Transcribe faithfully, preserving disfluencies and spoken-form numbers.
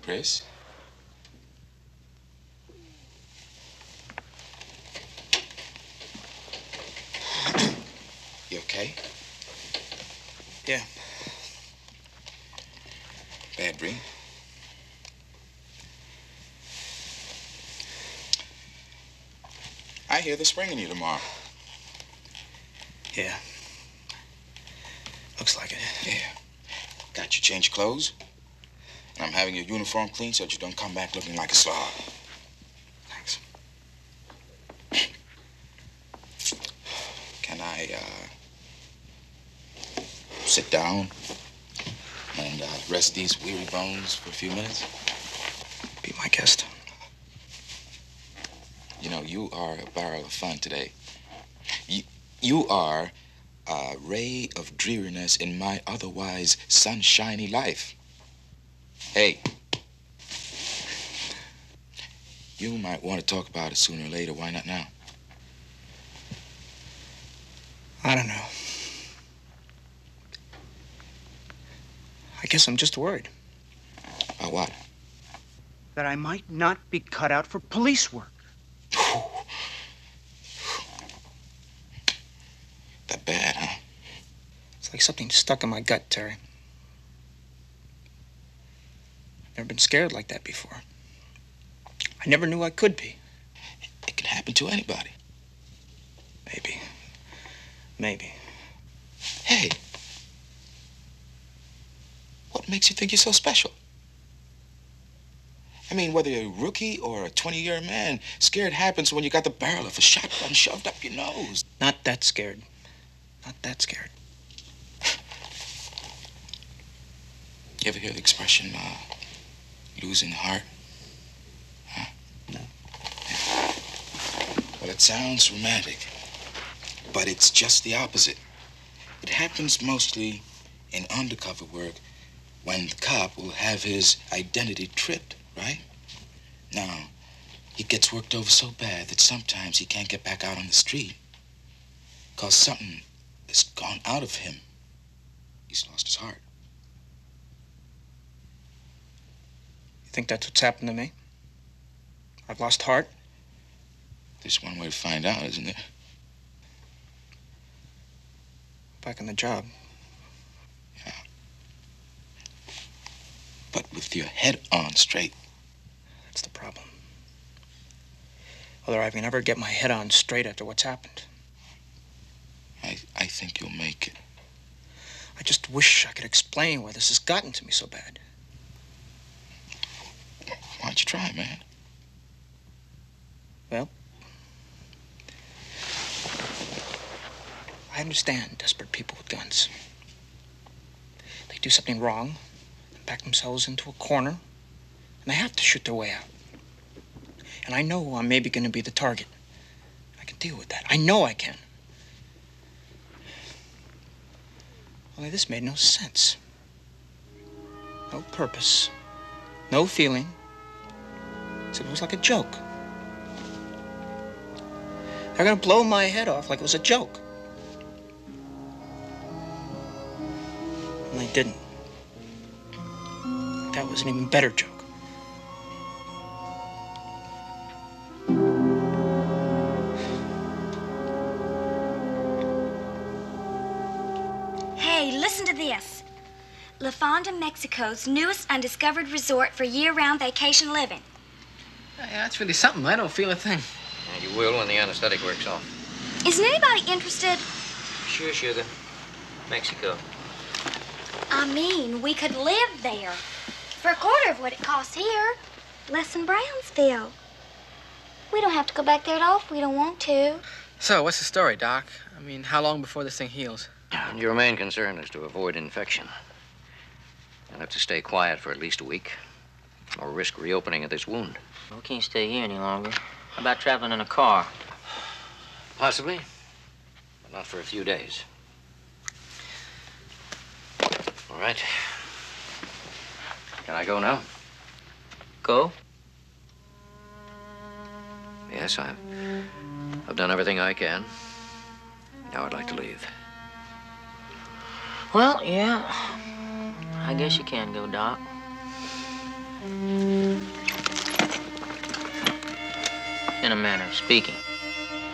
Chris? You okay? Yeah. Bad dream? I hear they're springing you tomorrow. Yeah. Looks like it. Yeah. Got you change your clothes. And I'm having your uniform cleaned so that you don't come back looking like a slob. Thanks. Can I, uh, sit down and uh, rest these weary bones for a few minutes? Be my guest. You know, you are a barrel of fun today. You, you are a ray of dreariness in my otherwise sunshiny life. Hey, you might want to talk about it sooner or later. Why not now? I don't know. I guess I'm just worried. About what? That I might not be cut out for police work. That bad, huh? It's like something stuck in my gut, Terry. Never been scared like that before. I never knew I could be. It can happen to anybody. Maybe. Maybe. Hey. What makes you think you're so special? I mean, whether you're a rookie or a twenty-year man, scared happens when you got the barrel of a shotgun shoved up your nose. Not that scared. Not that scared. You ever hear the expression, uh, losing heart? Huh? No. Well, it sounds romantic, but it's just the opposite. It happens mostly in undercover work when the cop will have his identity tripped, right? Now, he gets worked over so bad that sometimes he can't get back out on the street because something has gone out of him. He's lost his heart. You think that's what's happened to me? I've lost heart? There's one way to find out, isn't there? Back on the job. Yeah. But with your head on straight. That's the problem. Whether I can ever get my head on straight after what's happened. I, I think you'll make it. I just wish I could explain why this has gotten to me so bad. Why don't you try, man? Well, I understand desperate people with guns. They do something wrong, and back themselves into a corner, and they have to shoot their way out. And I know I'm maybe going to be the target. I can deal with that. I know I can. Only this made no sense. No purpose. No feeling. So it was like a joke. They're gonna blow my head off like it was a joke. And they didn't. That was an even better joke. Hey, listen to this. La Fonda, Mexico's newest undiscovered resort for year-round vacation living. Hey, that's really something. I don't feel a thing. Yeah, you will when the anesthetic works off. Isn't anybody interested? Sure, sugar. Mexico. I mean, we could live there for a quarter of what it costs here. Less than Brownsville. We don't have to go back there at all if we don't want to. So, what's the story, Doc? I mean, how long before this thing heals? And your main concern is to avoid infection. You'll have to stay quiet for at least a week, or risk reopening of this wound. We can't stay here any longer. How about traveling in a car? Possibly, but not for a few days. All right. Can I go now? Go? Yes, I've, I've done everything I can. Now I'd like to leave. Well, yeah. I guess you can go, Doc. in a manner of speaking.